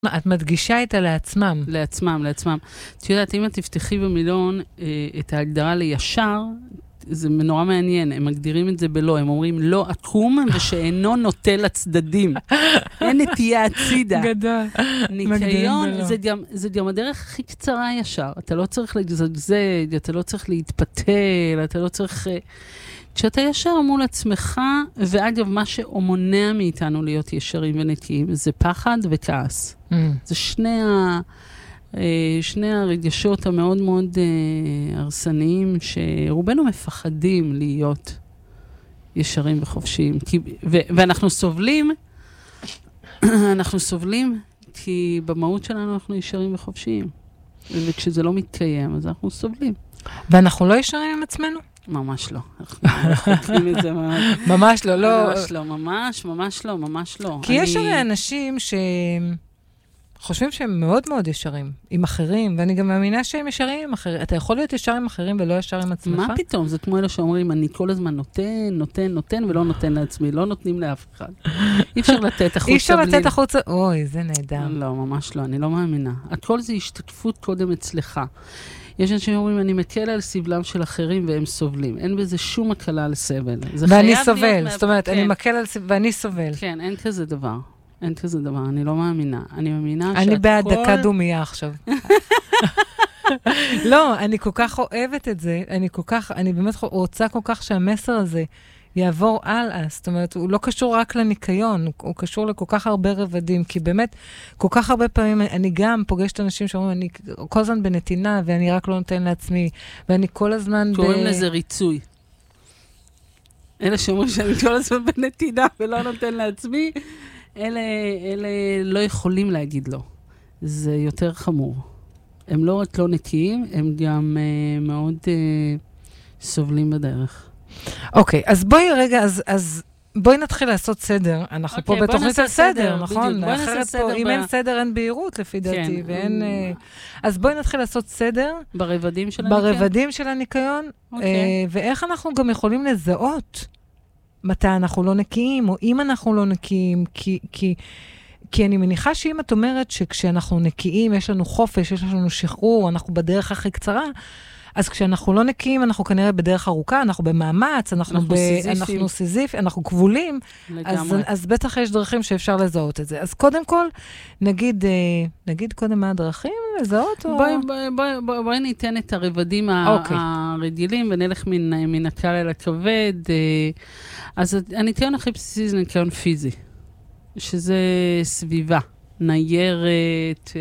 את מדגישה איתה לעצמם. לעצמם. את יודעת, אם את תפתחי במילון את ההגדרה לישר, זה נורא מעניין, הם מגדירים את זה בלא, הם אומרים לא עקום ושאינו נוטה לצדדים. אין נטייה הצידה. גדול. ניקיון, זה גם הדרך הכי קצרה ישר. אתה לא צריך לגזגזג, אתה לא צריך להתפתל, אתה לא צריך... כשאתה ישר מול עצמך, ואגב, מה שמונע מאיתנו להיות ישרים ונקיים, זה פחד וכעס. זה שני הרגשות המאוד מאוד הרסניים, שרובנו מפחדים להיות ישרים וחופשיים. ואנחנו סובלים, כי במהות שלנו אנחנו ישרים וחופשיים. וכשזה לא מתקיים, אז אנחנו סובלים. ואנחנו לא ישרים עם עצמנו? ממש לא. אנחנו חוקרים את זה ממש לא, לא. ממש לא. כי יש הרי אנשים שחושבים שהם מאוד מאוד ישרים עם אחרים, ואני גם מאמינה שהם ישרים עם אחרים. אתה יכול להיות ישר עם אחרים ולא ישר עם עצמך? מה פתאום? זה כמו אלה שאומרים, אני כל הזמן נותן ולא נותן לעצמי. לא נותנים לאף אחד. אי אפשר לתת החוצה. אי אפשר לתת החוצה. אוי, זה נהדר. לא, ממש לא. אני לא מאמינה. הכל זה השתתפות קודם אצלך. יש אנשים שאומרים, אני מקל על סבלם של אחרים והם סובלים. אין בזה שום הקלה על סבל. ואני סובל. זאת אומרת, אני מקל על סבל ואני סובל. כן, אין כזה דבר. אני לא מאמינה. אני מאמינה אני בעד דקה דומיה עכשיו. לא, אני כל כך אוהבת את זה. אני באמת רוצה כל כך שהמסר הזה יעבור הלאה. זאת אומרת, הוא לא קשור רק לניקיון, הוא קשור לכל כך הרבה רבדים, כי באמת, כל כך הרבה פעמים, אני גם פוגשת אנשים שאומרים, אני כל הזמן בנתינה, ואני רק לא נותן לעצמי, ואני כל הזמן קוראים לזה ריצוי. אלה שאומרים שאני כל הזמן בנתינה, ולא נותן לעצמי, אלה לא יכולים להגיד לו. זה יותר חמור. הם לא רק לא נקיים, הם גם מאוד סובלים בדרך. אוקיי, אז בואי נתחיל לעשות סדר. אנחנו פה בתוכנית על סדר, נכון? אחרת פה, אם אין סדר, אין בהירות לפי דעתי, ואין... אז בואי נתחיל לעשות סדר. ברבדים של הניקיון? ברבדים של הניקיון, ואיך אנחנו גם יכולים לזהות מתי אנחנו לא נקיים, או אם אנחנו לא נקיים, כי אני מניחה שאם את אומרת שכשאנחנו נקיים, יש לנו חופש, יש לנו שחרור, אנחנו בדרך הכי קצרה, אז כשאנחנו לא נקיים, אנחנו כנראה בדרך ארוכה, אנחנו במאמץ, אנחנו סיזיפים, אנחנו כבולים, אז בטח יש דרכים שאפשר לזהות את זה. אז קודם כל, נגיד קודם מה הדרכים לזהות? בואי ניתן את הרבדים הרגילים, ונלך מן הקל אל הכבד. אז הניקיון הכי בסיסי זה ניקיון פיזי, שזה סביבה, ניירת,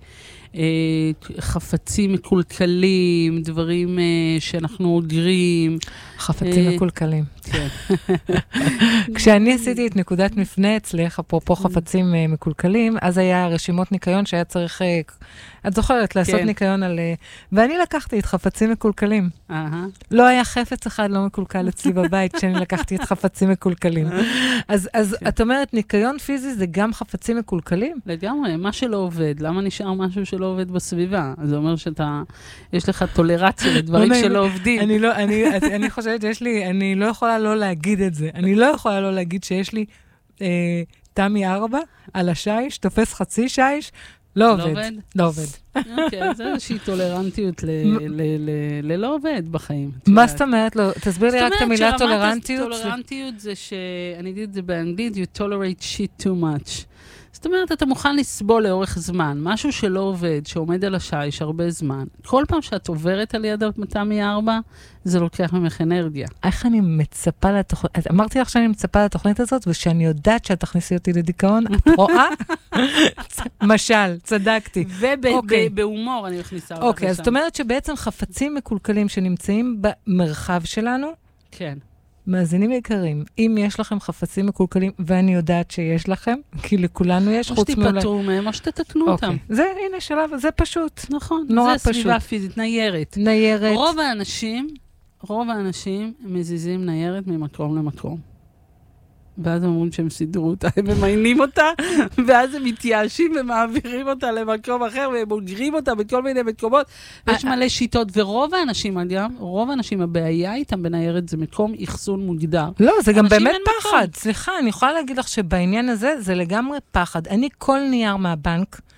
חפצים מקולקלים, דברים שאנחנו אוגרים. חפצים מקולקלים. כן. כשאני עשיתי את נקודת מפנה אצלך, אפרופו חפצים מקולקלים, אז היה רשימות ניקיון שהיה צריך, את זוכרת, לעשות ניקיון על... ואני לקחתי את חפצים מקולקלים. לא היה חפץ אחד לא מקולקל אצלי בבית, כשאני לקחתי את חפצים מקולקלים. אז את אומרת, ניקיון פיזי זה גם חפצים מקולקלים? לגמרי, מה שלא עובד. למה נשאר משהו שלא עובד בסביבה? זה אומר יש לך טולרציה לדברים שלא עובדים. אני חושבת אני לא יכולה לא להגיד את זה. אני לא יכולה לא להגיד שיש לי תמי 4 על השיש, תופס חצי שיש, לא עובד. לא עובד. אוקיי, זה איזושהי טולרנטיות ללא עובד בחיים. מה זאת אומרת? תסביר לי רק את המילה טולרנטיות. טולרנטיות זה שאני אגיד את זה באנגלית, you tolerate shit too much. זאת אומרת, אתה מוכן לסבול לאורך זמן, משהו שלא עובד, שעומד על השיש הרבה זמן. כל פעם שאת עוברת על יד תמי 4, זה לוקח ממך אנרגיה. איך אני מצפה לתוכנית? אמרתי לך שאני מצפה לתוכנית הזאת, ושאני יודעת שאת תכניסי אותי לדיכאון, את רואה? משל, צדקתי. ובהומור אני מכניסה אותך לשם. אוקיי, אז זאת אומרת שבעצם חפצים מקולקלים שנמצאים במרחב שלנו, כן. מאזינים יקרים, אם יש לכם חפצים מקולקלים, ואני יודעת שיש לכם, כי לכולנו יש חוץ מעולה. או שתיפטרו מהם, או שתתקנו אותם. זה, הנה שלב, זה פשוט. נכון, נורא זה סביבה פיזית, ניירת. ניירת. רוב האנשים מזיזים ניירת ממקום למקום. ואז הם אומרים שהם סידרו אותה, הם ממיינים אותה, ואז הם מתייאשים ומעבירים אותה למקום אחר, והם מוגרים אותה בכל מיני מקומות. יש מלא שיטות, ורוב האנשים, רוב האנשים, הבעיה איתם בניירת זה מקום אחסון מוגדר. לא, זה גם באמת פחד. סליחה, אני יכולה להגיד לך שבעניין הזה זה לגמרי פחד. אני כל נייר מהבנק,